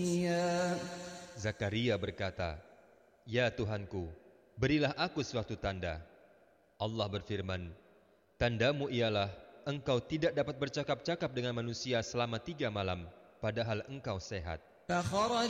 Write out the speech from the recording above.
Zakaria berkata, "Ya Tuhanku, berilah aku suatu tanda." Allah berfirman, "Tandamu ialah engkau tidak dapat bercakap-cakap dengan manusia selama 3 malam, padahal engkau sehat."